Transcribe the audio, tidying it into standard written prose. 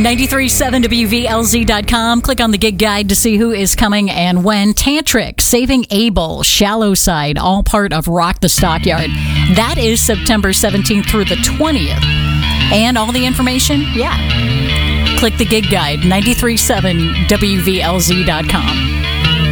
93.7 WVLZ.com. Click on the gig guide to see who is coming and when. Tantric, Saving Abel, Shallow Side, all part of Rock the Stockyard. That is September 17th through the 20th. And all the information? Yeah. Click the gig guide, 93.7 WVLZ.com.